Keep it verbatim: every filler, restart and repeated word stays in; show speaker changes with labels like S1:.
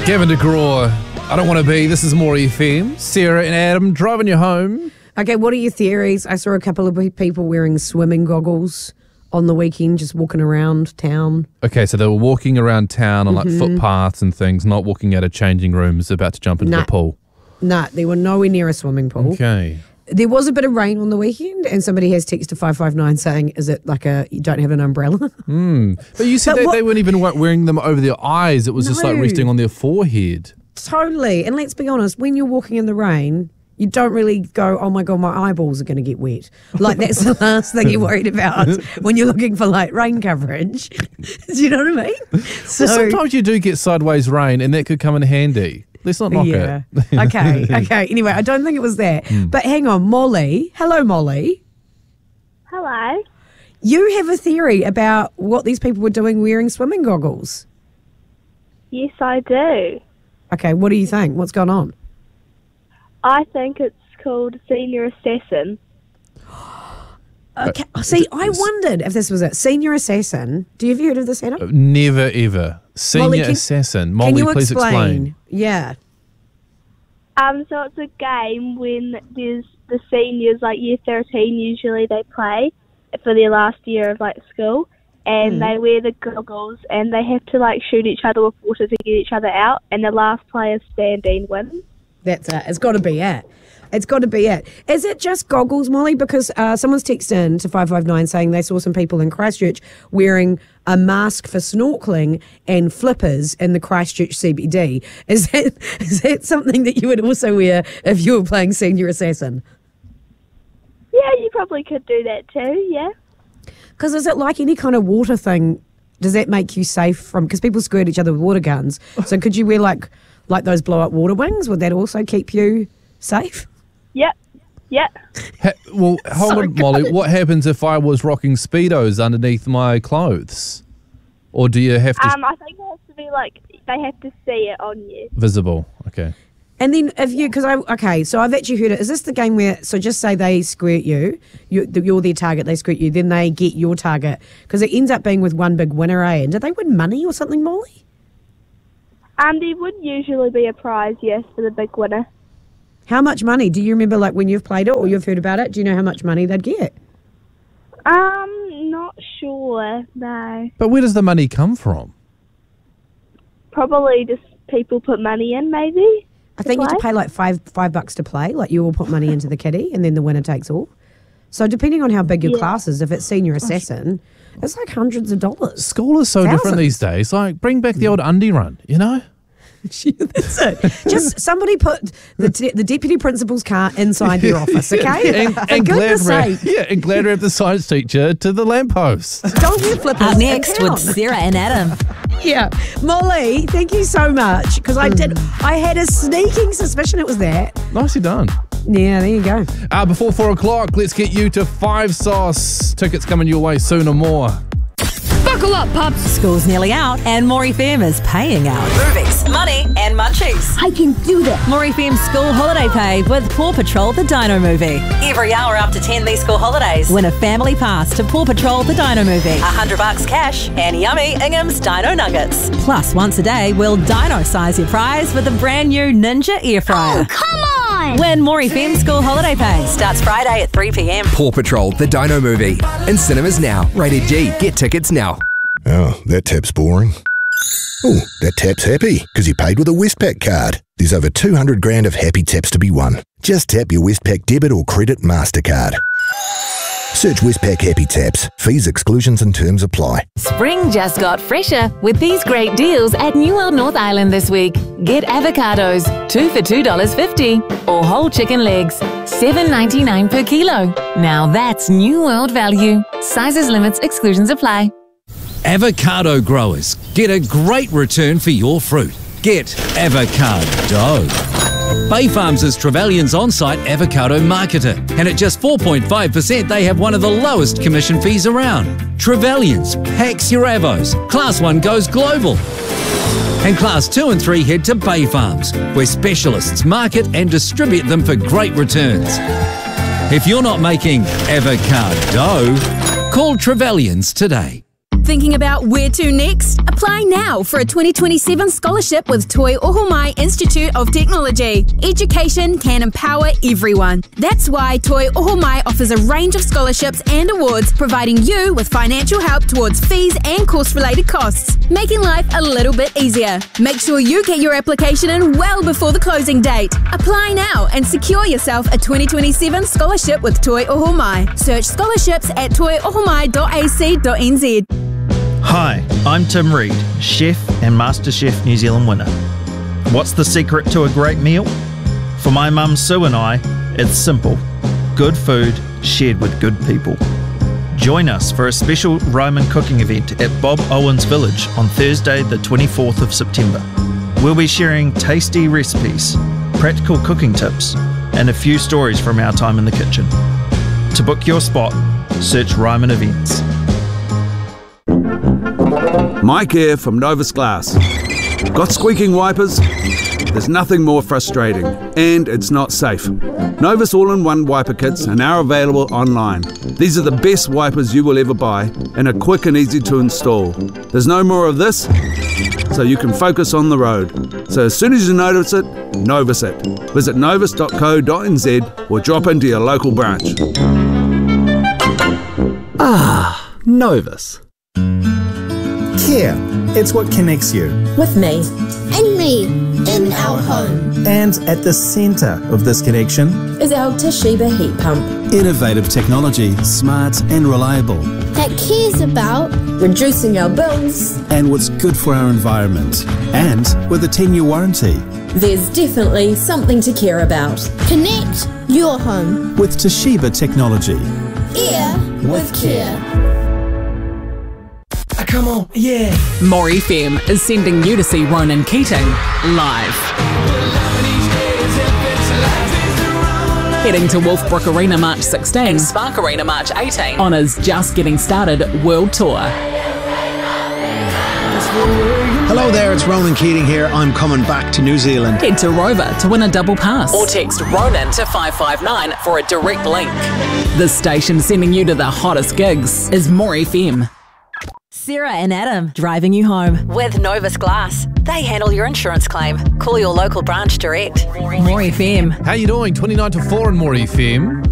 S1: Gavin DeGraw, I don't want to be. This is More F M. Sarah and Adam driving you home.
S2: Okay, what are your theories? I saw a couple of people wearing swimming goggles on the weekend, just walking around town.
S1: Okay, so they were walking around town on like mm-hmm. footpaths and things, not walking out of changing rooms, about to jump into
S2: nah.
S1: the pool.
S2: Nah, they were nowhere near a swimming pool.
S1: Okay.
S2: There was a bit of rain on the weekend, and somebody has texted five five nine saying, is it like a, you don't have an umbrella?
S1: Mm. But you said but that what, they weren't even wearing them over their eyes. It was no, just like resting on their forehead.
S2: Totally. And let's be honest, when you're walking in the rain, you don't really go, oh my God, my eyeballs are going to get wet. Like that's the last thing you're worried about when you're looking for like rain coverage. Do you know what I mean? So
S1: well, sometimes you do get sideways rain, and that could come in handy. Let's not knock
S2: yeah.
S1: it.
S2: Okay, okay. Anyway, I don't think it was that. Mm. But hang on, Molly. Hello, Molly.
S3: Hello.
S2: You have a theory about what these people were doing wearing swimming goggles.
S3: Yes, I do.
S2: Okay, what do you think? What's going on?
S3: I think it's called Senior Assassin.
S2: Okay. See, I wondered if this was it. Senior Assassin. Do you have you heard of this, Adam?
S1: Never, ever. Senior
S2: Molly, can,
S1: Assassin. Molly,
S2: can you
S1: please
S2: explain?
S1: explain.
S2: Yeah.
S3: Um, so it's a game when there's the seniors, like year thirteen, usually they play for their last year of like school, and mm. they wear the goggles and they have to like shoot each other with water to get each other out, and the last player standing wins. That's
S2: it. It's got to be it. It's got to be it. Is it just goggles, Molly? Because uh, someone's texted in to five five nine saying they saw some people in Christchurch wearing a mask for snorkelling and flippers in the Christchurch C B D. Is that is that something that you would also wear if you were playing Senior Assassin?
S3: Yeah, you probably could do that too, yeah.
S2: Because is it like any kind of water thing? Does that make you safe from... Because people squirt each other with water guns. So could you wear like like those blow-up water wings? Would that also keep you safe?
S3: Yep. Yep.
S1: Ha, well, hold
S2: so
S1: on, Molly. What happens if I was rocking Speedos underneath my clothes? Or do you have to...
S3: Um, I think it has to be like, they have to see it on you.
S1: Visible, okay.
S2: And then if you... Because I... Okay, so I've actually heard it. Is this the game where... So just say they squirt you. you you're their target, they squirt you. Then they get your target. Because it ends up being with one big winner, eh? And did they win money or something, Molly?
S3: Um, there would usually be a prize, yes, for the big winner.
S2: How much money? Do you remember, like, when you've played it or you've heard about it? Do you know how much money they'd get?
S3: Um, not sure, no.
S1: But where does the money come from?
S3: Probably just people put money in, maybe.
S2: I think you have to pay, like, five five bucks to play. Like, you all put money into the kitty and then the winner takes all. So depending on how big your yeah. class is, if it's Senior Assassin, it's like hundreds of dollars.
S1: School is so
S2: Thousands.
S1: different these days. Like, bring back the old undie run, you know?
S2: That's it. Just somebody put the de- the deputy principal's car inside their office, okay?
S1: and,
S2: For
S1: and
S2: goodness
S1: glad
S2: sake.
S1: Yeah, and glad wrap the science teacher to the lamppost.
S2: Don't wear flippers.
S4: Up next with Sarah and Adam.
S2: Yeah. Molly, thank you so much. Because I did, I had a sneaking suspicion it was that.
S1: Nicely done.
S2: Yeah, there you go.
S1: Uh, before four o'clock, let's get you to Five Sauce. Tickets coming your way soon or more.
S4: Buckle up, pups. School's nearly out and More F M is paying out. Movies, money and munchies.
S5: I can do that.
S4: More F M school holiday pay with Paw Patrol the Dino Movie. Every hour after ten these school holidays, win a family pass to Paw Patrol the Dino Movie. A hundred bucks cash and yummy Ingham's Dino Nuggets. Plus, once a day, we'll dino size your prize with a brand new Ninja air fryer.
S5: Oh, come on!
S4: Win More F M school holiday pay. Starts Friday at three p.m.
S6: Paw Patrol the Dino Movie. In cinemas now. Rated G. Get tickets now.
S7: Oh, that tap's boring. Oh, that tap's happy because he paid with a Westpac card. There's over two hundred grand of happy taps to be won. Just tap your Westpac debit or credit MasterCard. Search Westpac Happy Taps. Fees, exclusions and terms apply.
S8: Spring just got fresher with these great deals at New World North Island this week. Get avocados, two for two dollars fifty, or whole chicken legs, seven ninety-nine per kilo. Now that's New World value. Sizes, limits, exclusions apply.
S9: Avocado growers, get a great return for your fruit. Get avocado. Bay Farms is Trevelyan's on-site avocado marketer, and at just four point five percent they have one of the lowest commission fees around. Trevelyan's packs your avos. Class one goes global. And Class two and three head to Bay Farms, where specialists market and distribute them for great returns. If you're not making avocado, call Trevelyan's today.
S5: Thinking about where to next? Apply now for a twenty twenty-seven scholarship with Toi Ohomai Institute of Technology. Education can empower everyone. That's why Toi Ohomai offers a range of scholarships and awards, providing you with financial help towards fees and course-related costs, making life a little bit easier. Make sure you get your application in well before the closing date. Apply now and secure yourself a twenty twenty-seven scholarship with Toi Ohomai. Search scholarships at toi ohomai dot a c dot n z.
S10: Hi, I'm Tim Reid, chef and MasterChef New Zealand winner. What's the secret to a great meal? For my mum Sue and I, it's simple. Good food shared with good people. Join us for a special Ryman cooking event at Bob Owens Village on Thursday the twenty-fourth of September. We'll be sharing tasty recipes, practical cooking tips, and a few stories from our time in the kitchen. To book your spot, search Ryman Events.
S11: Mike here from Novus Glass. Got squeaking wipers? There's nothing more frustrating, and it's not safe. Novus all-in-one wiper kits are now available online. These are the best wipers you will ever buy and are quick and easy to install. There's no more of this, so you can focus on the road. So as soon as you notice it, Novus it. Visit novus dot co dot n z or drop into your local branch.
S12: Ah, Novus. Care. It's what connects you.
S13: With me.
S14: And me. In our home.
S12: And at the centre of this connection
S13: is our Toshiba heat pump.
S12: Innovative technology, smart and reliable.
S14: That cares about
S13: reducing our bills.
S12: And what's good for our environment. And with a ten-year warranty.
S13: There's definitely something to care about.
S14: Connect your home.
S12: With Toshiba technology.
S14: Air with care.
S15: Come on, yeah.
S16: More F M is sending you to see Ronan Keating live. Heading to Wolfbrook Arena March sixteenth and Spark Arena March eighteenth on his Just Getting Started World Tour.
S17: Hello there, it's Ronan Keating here. I'm coming back to New Zealand.
S16: Head to Rover to win a double pass or text Ronan to five five nine for a direct link. The station sending you to the hottest gigs is More F M.
S4: Sarah and Adam, driving you home with Novus Glass. They handle your insurance claim. Call your local branch direct.
S16: More F M.
S1: How you doing? twenty-nine to four on More F M.